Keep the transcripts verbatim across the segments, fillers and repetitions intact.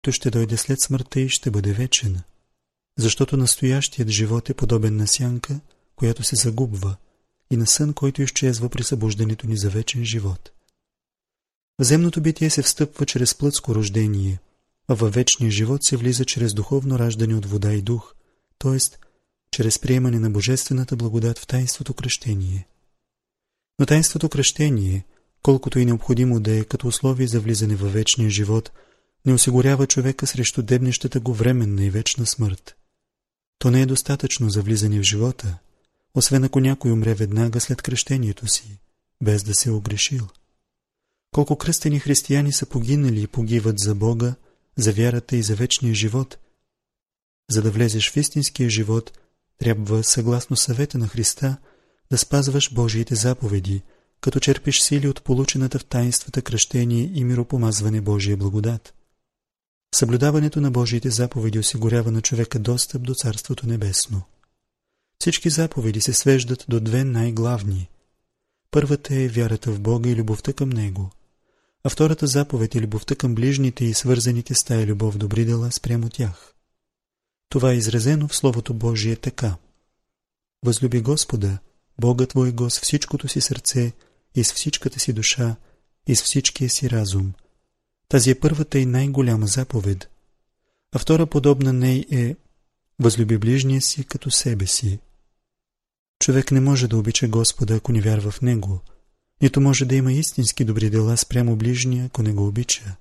той ще дойде след смъртта и ще бъде вечен, защото настоящият живот е подобен на сянка, която се загубва, и на сън, който изчезва при събуждането ни за вечен живот. В земното битие се встъпва чрез плътско рождение, а във вечния живот се влиза чрез духовно раждане от вода и дух, т.е. чрез приемане на божествената благодат в таинството кръщение. Но таинството кръщение, колкото и необходимо да е като условие за влизане във вечния живот, не осигурява човека срещу дебнещата го временна и вечна смърт. То не е достатъчно за влизане в живота, освен ако някой умре веднага след кръщението си, без да се е огрешил. Колко кръстени християни са погинали и погиват за Бога, за вярата и за вечния живот. За да влезеш в истинския живот, трябва, съгласно съвета на Христа, да спазваш Божиите заповеди, като черпиш сили от получената в таинствата кръщение и миропомазване Божия благодат. Съблюдаването на Божиите заповеди осигурява на човека достъп до Царството Небесно. Всички заповеди се свеждат до две най-главни. Първата е вярата в Бога и любовта към Него, а втората заповед е любовта към ближните и свързаните с тая любов добри дела спрямо тях. Това е изразено в Словото Божие така: възлюби Господа, Бога твой го с всичкото си сърце и с всичката си душа и с всичкия си разум. Тази е първата и най-голяма заповед, а втора подобна ней е възлюби ближния си като себе си. Човек не може да обича Господа, ако не вярва в Него, нито може да има истински добри дела спрямо ближния, ако не го обича.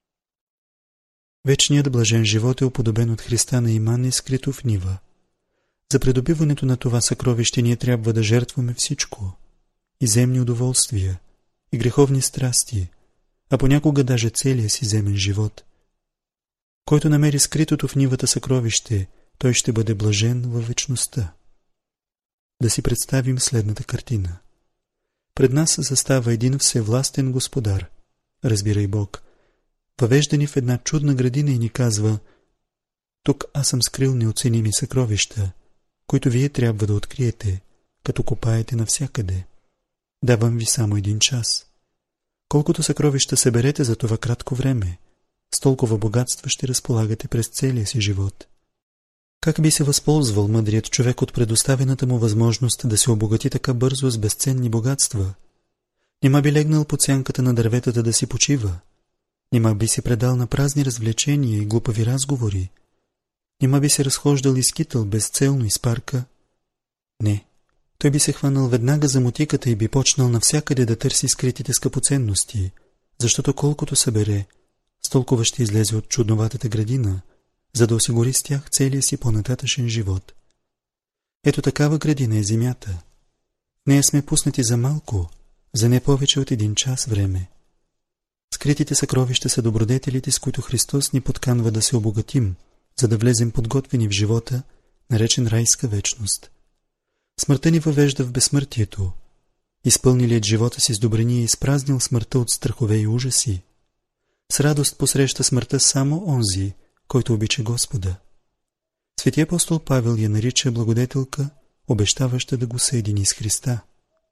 Вечният блажен живот е уподобен от Христа на иман и скрито в нива. За придобиването на това съкровище ние трябва да жертваме всичко – и земни удоволствия, и греховни страсти, а понякога даже целия си земен живот. Който намери скритото в нивата съкровище, той ще бъде блажен във вечността. Да си представим следната картина. Пред нас застава един всевластен господар, разбирай Бог, въвежда ни в една чудна градина и ни казва: тук аз съм скрил неоценими съкровища, които вие трябва да откриете, като копаете навсякъде. Давам ви само един час. Колкото съкровища съберете за това кратко време, с толкова богатства ще разполагате през целия си живот. Как би се възползвал мъдрият човек от предоставената му възможност да се обогати така бързо с безценни богатства? Нима би легнал под сянката на дърветата да си почива? Нима би се предал на празни развлечения и глупави разговори? Нима би се разхождал и скитал безцелно из парка? Не, той би се хванал веднага за мотиката и би почнал навсякъде да търси скритите скъпоценности, защото колкото събере, с толкова ще излезе от чудноватата градина, за да осигури с тях целия си по-нататъшен живот. Ето такава градина е земята. В нея сме пуснати за малко, за не повече от един час време. Скритите съкровища са добродетелите, с които Христос ни подканва да се обогатим, за да влезем подготвени в живота, наречен райска вечност. Смъртта ни въвежда в безсмъртието. Изпълнилият живота си с добрини и изпразнил смъртта от страхове и ужаси. С радост посреща смъртта само онзи, който обича Господа. Свети апостол Павел я нарича благодетелка, обещаваща да го съедини с Христа.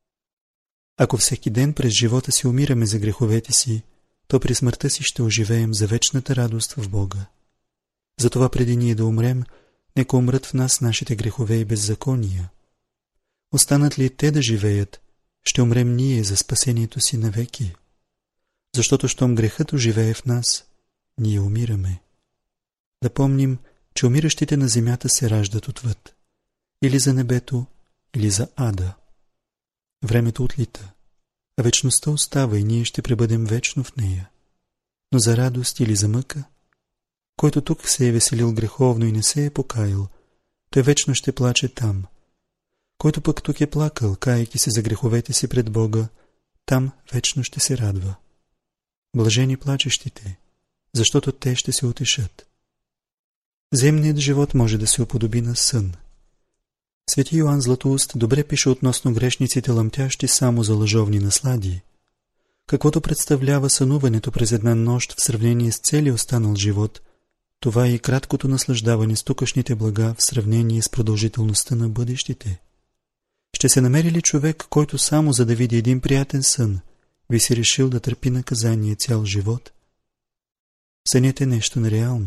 Ако всеки ден през живота си умираме за греховете си, то при смъртта си ще оживеем за вечната радост в Бога. Затова преди ние да умрем, нека умрат в нас нашите грехове и беззакония. Останат ли те да живеят, ще умрем ние за спасението си навеки. Защото щом грехът оживее в нас, ние умираме. Да помним, че умиращите на земята се раждат отвъд. Или за небето, или за ада. Времето отлита, а вечността остава и ние ще пребъдем вечно в нея. Но за радост или за мъка, който тук се е веселил греховно и не се е покаял, той вечно ще плаче там. Който пък тук е плакал, каейки се за греховете си пред Бога, там вечно ще се радва. Блажени плачещите, защото те ще се утешат. Земният живот може да се уподоби на сън. Свети Йоан Златоуст добре пише относно грешниците, лъмтящи само за лъжовни наслади. Каквото представлява сънуването през една нощ в сравнение с целия останал живот, това е и краткото наслаждаване с тукашните блага в сравнение с продължителността на бъдещите. Ще се намери ли човек, който само за да види един приятен сън, би си решил да търпи наказание цял живот? Сънят е нещо нереално.